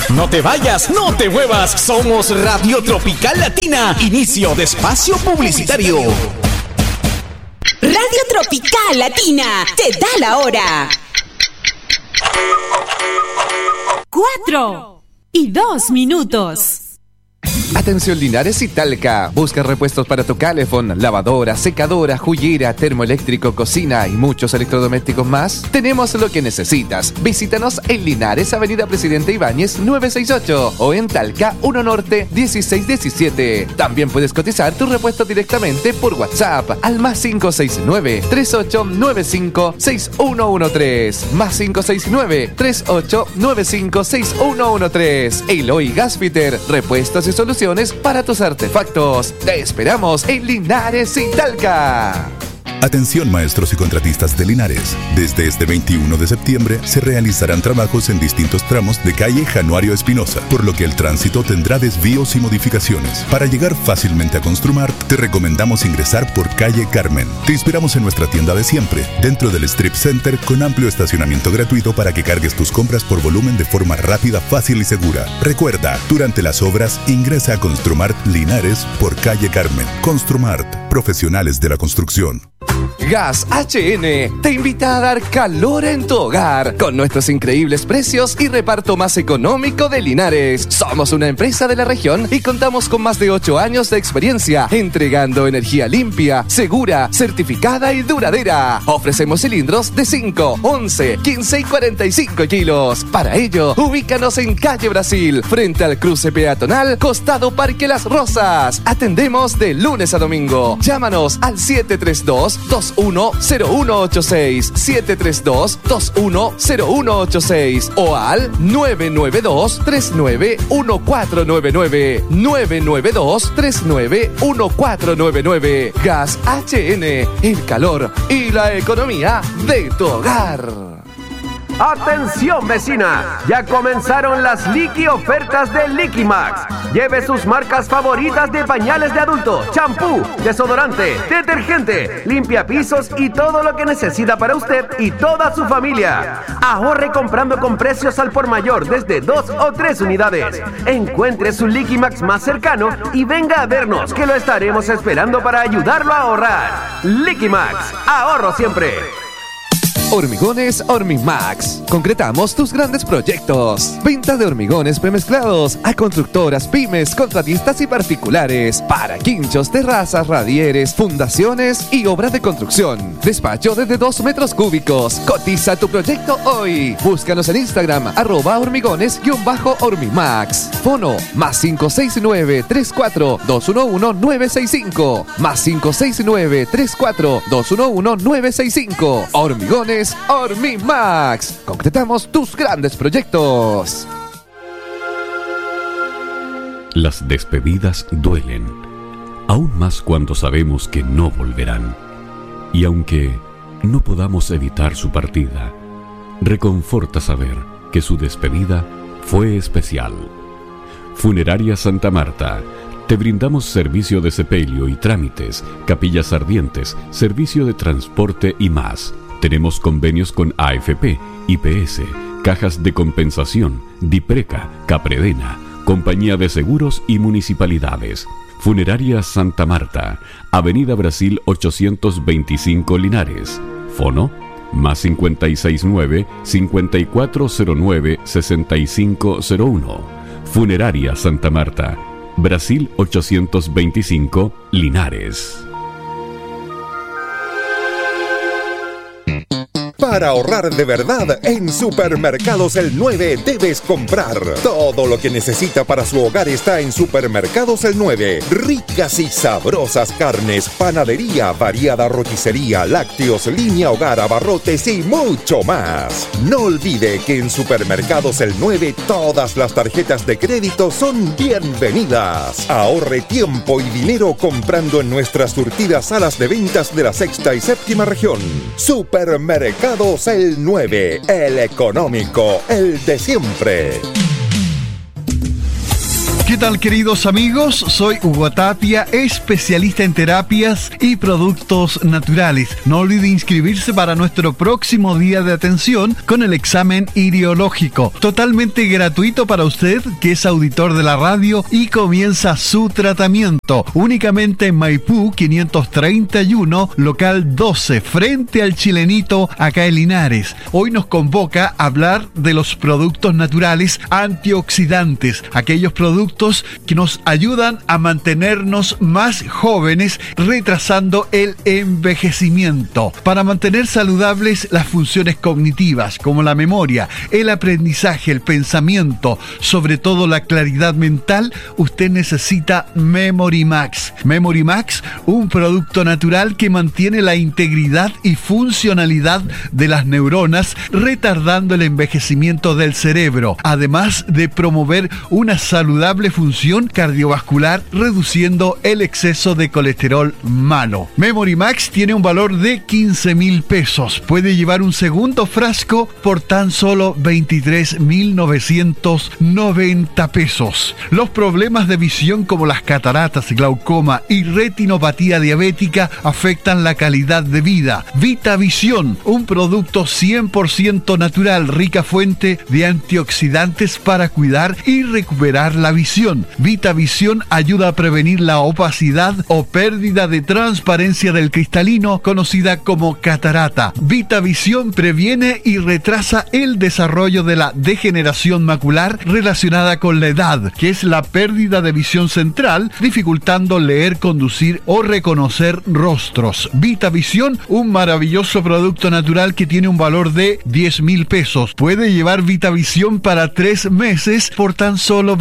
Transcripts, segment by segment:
No te vayas, no te muevas. Somos Radio Tropical Latina. Inicio de espacio publicitario. Radio Tropical Latina te da la hora. 4:02. Atención Linares y Talca. Busca repuestos para tu calefón, lavadora, secadora, jullera, termoeléctrico, cocina y muchos electrodomésticos más. Tenemos lo que necesitas. Visítanos en Linares, Avenida Presidente Ibáñez 968 o en Talca 1 Norte 1617. También puedes cotizar tu repuesto directamente por WhatsApp al +569 3895 6113 +569 3895 6113. Eloy Gasfitter, repuestos y soluciones para tus artefactos. Te esperamos en Linares y Talca. Atención maestros y contratistas de Linares. Desde este 21 de septiembre se realizarán trabajos en distintos tramos de calle Januario Espinosa, por lo que el tránsito tendrá desvíos y modificaciones. Para llegar fácilmente a Construmart, te recomendamos ingresar por calle Carmen. Te inspiramos en nuestra tienda de siempre, dentro del Strip Center, con amplio estacionamiento gratuito para que cargues tus compras por volumen de forma rápida, fácil y segura. Recuerda, durante las obras, ingresa a Construmart Linares por calle Carmen. Construmart, profesionales de la construcción. Gas HN te invita a dar calor en tu hogar con nuestros increíbles precios y reparto más económico de Linares. Somos una empresa de la región y contamos con más de 8 años de experiencia entregando energía limpia, segura, certificada y duradera. Ofrecemos cilindros de 5, 11, 15 y 45 kilos. Para ello, ubícanos en Calle Brasil, frente al cruce peatonal, costado Parque Las Rosas. Atendemos de lunes a domingo. Llámanos al 732-210186, 732-210186 o al 992-391499, 992-391499. Gas HN, el calor y la economía de tu hogar. ¡Atención vecina! Ya comenzaron las Liqui ofertas de Liqui Max. Lleve sus marcas favoritas de pañales de adulto, champú, desodorante, detergente, limpiapisos y todo lo que necesita para usted y toda su familia. Ahorre comprando con precios al por mayor desde 2 o 3 unidades. Encuentre su Liqui Max más cercano y venga a vernos, que lo estaremos esperando para ayudarlo a ahorrar. Liqui Max, ahorro siempre. Hormigones Hormimax. Concretamos tus grandes proyectos. Venta de hormigones premezclados a constructoras, pymes, contratistas y particulares. Para quinchos, terrazas, radieres, fundaciones y obras de construcción. Despacho desde 2 metros cúbicos. Cotiza tu proyecto hoy. Búscanos en Instagram @hormigones_Hormimax. Fono +569 34 211 965 +569 34 211 965. Hormigones Hormimax. Concretamos tus grandes proyectos. Las despedidas duelen, aún más cuando sabemos que no volverán. Y aunque no podamos evitar su partida, reconforta saber que su despedida fue especial. Funeraria Santa Marta. Te brindamos servicio de sepelio y trámites, capillas ardientes, servicio de transporte y más. Tenemos convenios con AFP, IPS, Cajas de Compensación, Dipreca, Capredena, Compañía de Seguros y Municipalidades. Funeraria Santa Marta, Avenida Brasil 825 Linares. Fono +569 5409 6501. Funeraria Santa Marta, Brasil 825 Linares. Para ahorrar de verdad, en Supermercados El 9 debes comprar. Todo lo que necesita para su hogar está en Supermercados El 9. Ricas y sabrosas carnes, panadería, variada roticería, lácteos, línea hogar, abarrotes y mucho más. No olvide que en Supermercados El 9 todas las tarjetas de crédito son bienvenidas. Ahorre tiempo y dinero comprando en nuestras surtidas salas de ventas de la sexta y séptima región. Supermercados El 9, el económico, el de siempre. ¿Qué tal, queridos amigos? Soy Hugo Tapia, especialista en terapias y productos naturales. No olvide inscribirse para nuestro próximo día de atención con el examen iriológico, totalmente gratuito para usted que es auditor de la radio y comienza su tratamiento únicamente en Maipú 531, local 12, frente al Chilenito, acá en Linares. Hoy nos convoca a hablar de los productos naturales antioxidantes, aquellos productos que nos ayudan a mantenernos más jóvenes, retrasando el envejecimiento. Para mantener saludables las funciones cognitivas, como la memoria, el aprendizaje, el pensamiento, sobre todo la claridad mental, usted necesita Memory Max. Memory Max, un producto natural que mantiene la integridad y funcionalidad de las neuronas, retardando el envejecimiento del cerebro, además de promover una saludable función cardiovascular, reduciendo el exceso de colesterol malo. Memory Max tiene un valor de 15.000 pesos. Puede llevar un segundo frasco por tan solo 23.990 pesos. Los problemas de visión como las cataratas, glaucoma y retinopatía diabética afectan la calidad de vida. VitaVision, un producto 100% natural, rica fuente de antioxidantes para cuidar y recuperar la visión. VitaVision ayuda a prevenir la opacidad o pérdida de transparencia del cristalino, conocida como catarata. VitaVision previene y retrasa el desarrollo de la degeneración macular relacionada con la edad, que es la pérdida de visión central, dificultando leer, conducir o reconocer rostros. VitaVision, un maravilloso producto natural que tiene un valor de 10.000 pesos. Puede llevar VitaVision para 3 meses por tan solo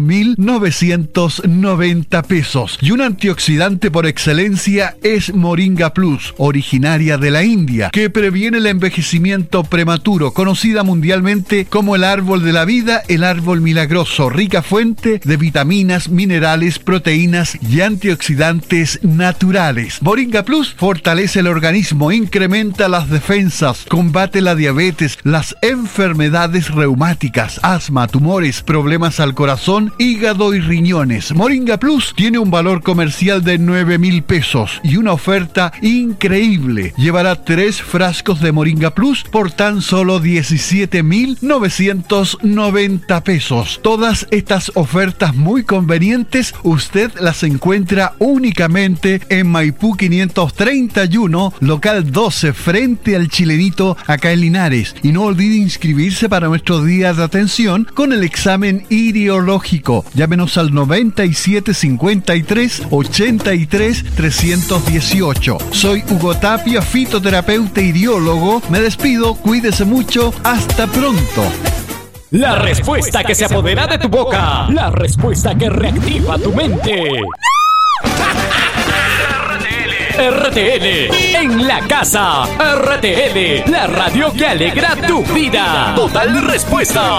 21.990 pesos. Y un antioxidante por excelencia es Moringa Plus, originaria de la India, que previene el envejecimiento prematuro, conocida mundialmente como el árbol de la vida, el árbol milagroso, rica fuente de vitaminas, minerales, proteínas y antioxidantes naturales. Moringa Plus fortalece el organismo, incrementa las defensas, combate la diabetes, las enfermedades reumáticas, asma, tumores, problemas al corazón, hígado y riñones. Moringa Plus tiene un valor comercial de 9.000 pesos y una oferta increíble. Llevará 3 frascos de Moringa Plus por tan solo 17.990 pesos. Todas estas ofertas muy convenientes usted las encuentra únicamente en Maipú 531, local 12, frente al Chilenito, acá en Linares. Y no olvide inscribirse para nuestro día de atención con el examen iriológico. Llámenos al 97 53 83 318. Soy Hugo Tapia, fitoterapeuta iriólogo. Me despido, cuídese mucho, hasta pronto. La respuesta que se apodera de tu boca. La respuesta que reactiva tu mente. RTL en la casa. RTL, la radio que alegra tu vida. Total Respuesta.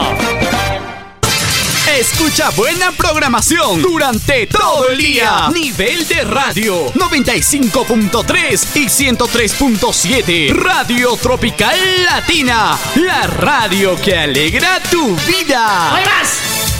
Escucha buena programación durante todo el día. Nivel de radio 95.3 y 103.7. Radio Tropical Latina, la radio que alegra tu vida. ¡Hay más!